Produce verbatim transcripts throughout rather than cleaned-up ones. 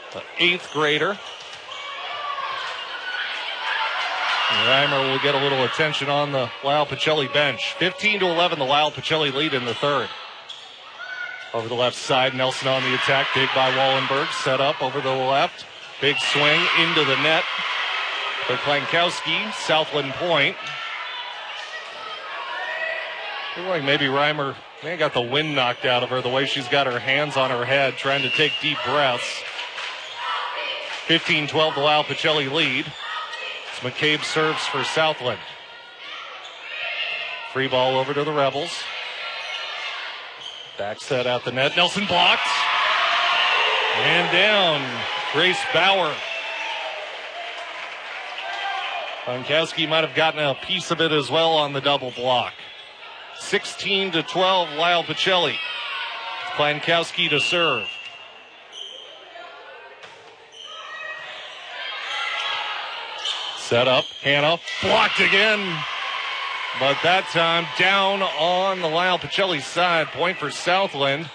the eighth grader. Reimer will get a little attention on the Lyle Pacelli bench. fifteen to eleven, the Lyle Pacelli lead in the third. Over the left side, Nelson on the attack. Big by Wallenberg. Set up over the left. Big swing into the net for Klankowski. Southland point. I feel like maybe Reimer may have got the wind knocked out of her the way she's got her hands on her head trying to take deep breaths. fifteen twelve, the Lyle Pacelli lead. McCabe serves for Southland. Free ball over to the Rebels. Back set out the net. Nelson blocked. And down. Grace Bauer. Klankowski might have gotten a piece of it as well on the double block. sixteen to twelve, Lyle Pacelli. Klankowski to serve. Set up, Hannah, blocked again. But that time down on the Lyle Pacelli side. Point for Southland.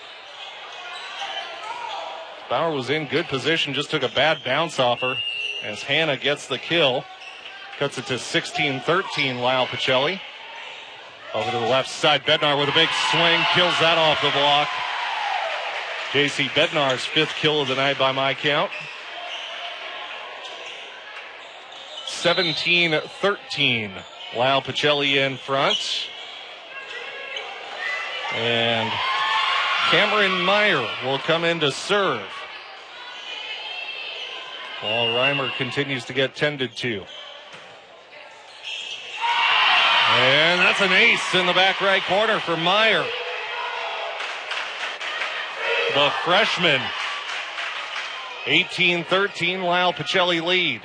Bauer was in good position, just took a bad bounce off her as Hannah gets the kill. Cuts it to sixteen thirteen, Lyle Pacelli. Over to the left side, Bednar with a big swing, kills that off the block. J C Bednar's fifth kill of the night by my count. seventeen thirteen, Lyle Pacelli in front. And Cameron Meyer will come in to serve, while Reimer continues to get tended to. And that's an ace in the back right corner for Meyer. The freshman. eighteen thirteen, Lyle Pacelli lead.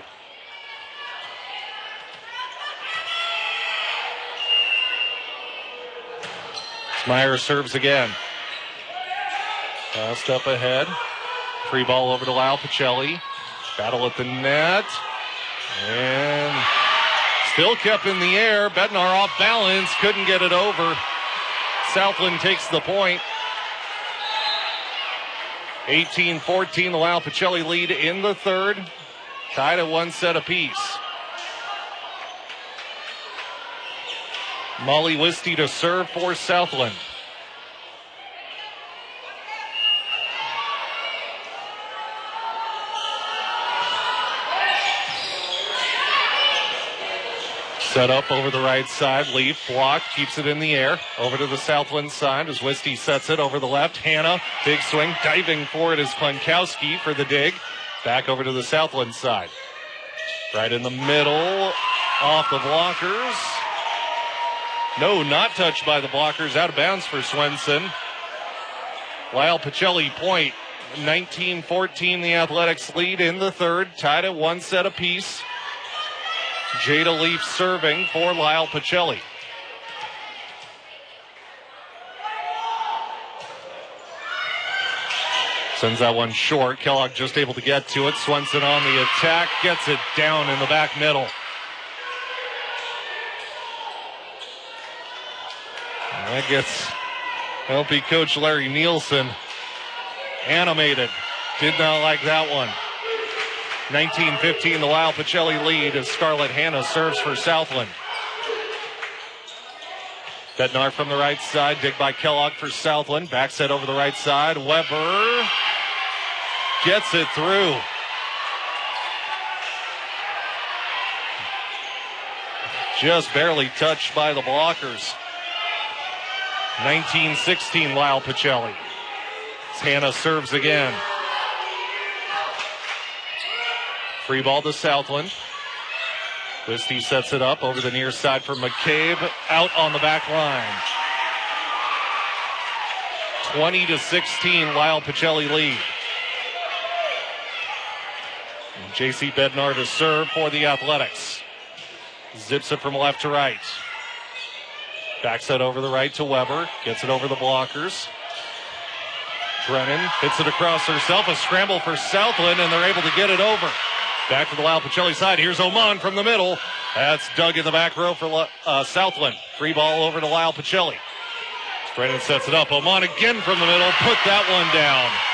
Meyer serves again. Passed up ahead. Free ball over to Lyle Pacelli. Battle at the net. And still kept in the air. Bednar off balance. Couldn't get it over. Southland takes the point. eighteen fourteen, the Lyle Pacelli lead in the third. Tied at one set apiece. Molly Wisty to serve for Southland. Set up over the right side. Leaf blocked, keeps it in the air. Over to the Southland side as Wisty sets it over the left. Hannah, big swing, diving for it is Klankowski for the dig. Back over to the Southland side. Right in the middle, off the blockers. No, not touched by the blockers. Out of bounds for Swenson. Lyle Pacelli point. nineteen fourteen, the Athletics lead in the third. Tied at one set apiece. Jada Leaf serving for Lyle Pacelli. Sends that one short. Kellogg just able to get to it. Swenson on the attack. Gets it down in the back middle. That gets L P coach Larry Nielsen animated. Did not like that one. nineteen fifteen, the Lyle Pacelli lead as Scarlett Hannah serves for Southland. Bednar from the right side. Dig by Kellogg for Southland. Back set over the right side. Weber gets it through. Just barely touched by the blockers. nineteen sixteen, Lyle Pacelli. Hannah serves again. Free ball to Southland. Wisty sets it up over the near side for McCabe. Out on the back line. twenty to sixteen, Lyle Pacelli lead. And J C Bednar to serve for the Athletics. Zips it from left to right. Back set over the right to Weber. Gets it over the blockers. Brennan hits it across herself. A scramble for Southland, and they're able to get it over. Back to the Lyle Pacelli side. Here's Oman from the middle. That's dug in the back row for uh, Southland. Free ball over to Lyle Pacelli. Brennan sets it up. Oman again from the middle. Put that one down.